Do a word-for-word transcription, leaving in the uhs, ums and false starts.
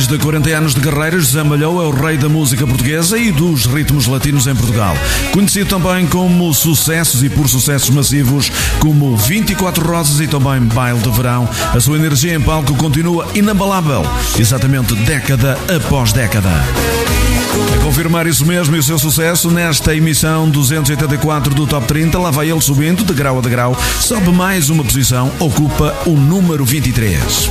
mais de quarenta anos de carreira, José Malhoa é o rei da música portuguesa e dos ritmos latinos em Portugal. Conhecido também como sucessos e por sucessos massivos como vinte e quatro Rosas e também Baile de Verão, a sua energia em palco continua inabalável, exatamente década após década. A confirmar isso mesmo e o seu sucesso, nesta emissão duzentos e oitenta e quatro do Top trinta, lá vai ele subindo de grau a degrau, sobe mais uma posição, ocupa o número vinte e três.